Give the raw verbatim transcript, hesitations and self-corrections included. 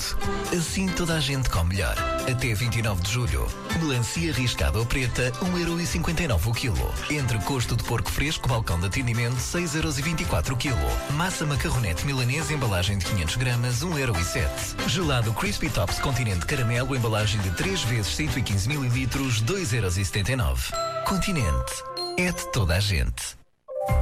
Continente. Assim toda a gente come melhor. Até vinte e nove de julho. Melancia riscada ou preta, um euro e cinquenta e nove o quilo. Entrecosto de porco fresco, balcão de atendimento, seis euros e vinte e quatro o quilo. Massa macarronete milanesa, embalagem de quinhentos gramas, um euro e sete. Gelado Crispy Tops Continente Caramelo, embalagem de três vezes cento e quinze mililitros, dois euros e setenta e nove. Continente. É de toda a gente.